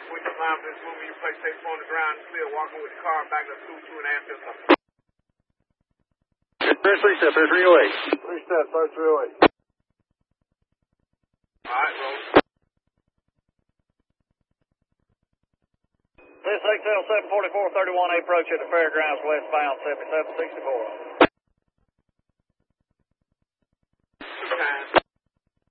when you climb this room and you place safe on the ground and clear, walking with the car back up 2.5 pistol. First 3 step, first 308. 3 step, first 308. Alright, roll. This XL 74431 approach at the fairgrounds westbound 7764. 2 times.